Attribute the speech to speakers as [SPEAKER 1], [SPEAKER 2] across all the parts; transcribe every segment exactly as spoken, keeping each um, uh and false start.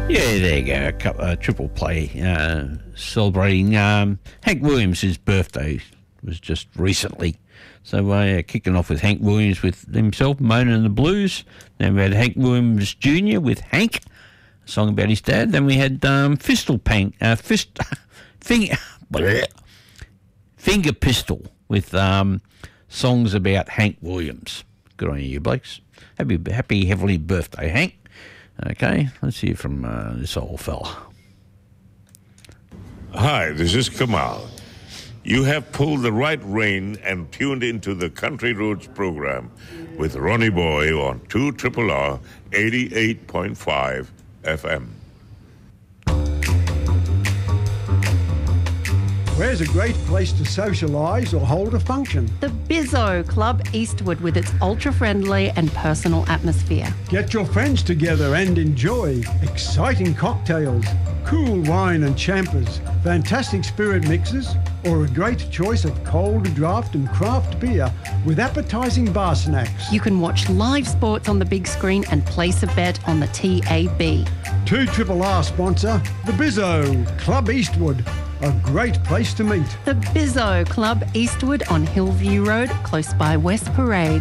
[SPEAKER 1] Yeah, there you go. A couple, uh, triple play uh, celebrating um, Hank Williams' birthday was just recently. So uh, yeah, kicking off with Hank Williams with himself, Mona and the Blues. Then we had Hank Williams Junior with Hank, a song about his dad. Then we had um, Fistal Pank, uh, Fist, finger, finger Pistol with um, songs about Hank Williams. Good on you, blokes. Happy, happy heavenly birthday, Hank. Okay, let's hear from uh, this old fella.
[SPEAKER 2] Hi, this is Kamal. You have pulled the right rein and tuned into the Country Roads program with Ronnie Boy on two R R R eighty-eight point five F M.
[SPEAKER 3] Where's a great place to socialise or hold a function?
[SPEAKER 4] The Bizzo Club Eastwood with its ultra-friendly and personal atmosphere.
[SPEAKER 3] Get your friends together and enjoy exciting cocktails, cool wine and champers, fantastic spirit mixes, or a great choice of cold draft and craft beer with appetising bar snacks.
[SPEAKER 4] You can watch live sports on the big screen and place a bet on the T A B.
[SPEAKER 3] two R R R sponsor, the Bizzo Club Eastwood. A great place to meet.
[SPEAKER 4] The Bizzo Club Eastwood on Hillview Road, close by West Parade.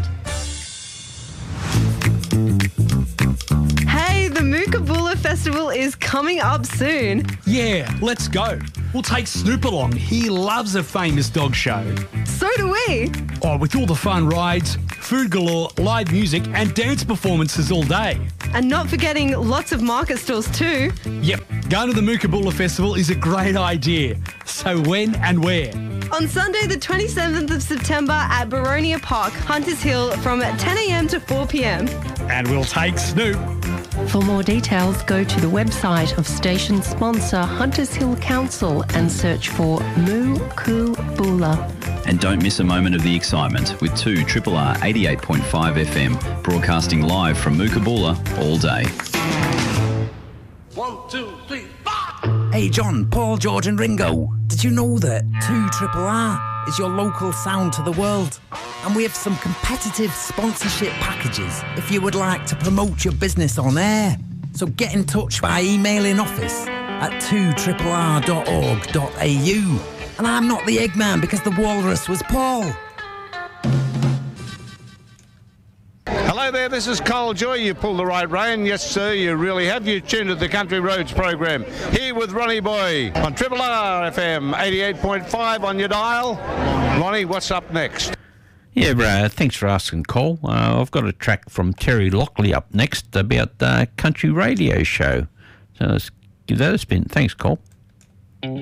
[SPEAKER 5] Hey, the Mookabulla Festival is coming up soon.
[SPEAKER 6] Yeah, let's go. We'll take Snoop along. He loves a famous dog show.
[SPEAKER 5] So do we.
[SPEAKER 6] Oh, with all the fun rides, food galore, live music and dance performances all day.
[SPEAKER 5] And not forgetting lots of market stalls too.
[SPEAKER 6] Yep, going to the Mookabulla Festival is a great idea. So when and where?
[SPEAKER 5] On Sunday the twenty-seventh of September at Baronia Park, Hunters Hill from ten a.m. to four p.m.
[SPEAKER 6] And we'll take Snoop.
[SPEAKER 4] For more details, go to the website of station sponsor Hunters Hill Council and search for Mookabulla.
[SPEAKER 7] And don't miss a moment of the excitement with two R R R eighty-eight point five F M broadcasting live from Mookabulla all day.
[SPEAKER 8] One, two, three, four. Hey John, Paul, George and Ringo, did you know that two R R R is your local sound to the world? And we have some competitive sponsorship packages if you would like to promote your business on air. So get in touch by emailing office at two R R R dot org dot A U. And I'm not the Eggman because the walrus was Paul.
[SPEAKER 9] Hello there, this is Cole Joy. You pulled the right rein. Yes, sir, you really have. You tuned to the Country Roads program. Here with Ronnie Boy on R R R F M eighty-eight point five on your dial. Ronnie, what's up next?
[SPEAKER 1] Yeah, bro, thanks for asking, Cole. Uh, I've got a track from Terry Lockley up next about the uh, country radio show. So let's give that a spin. Thanks, Cole.